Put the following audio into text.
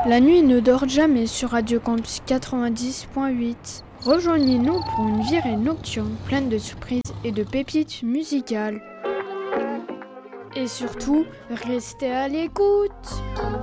La nuit ne dort jamais sur Radio Campus 90.8. Rejoignez-nous pour une virée nocturne pleine de surprises et de pépites musicales. Et surtout, restez à l'écoute.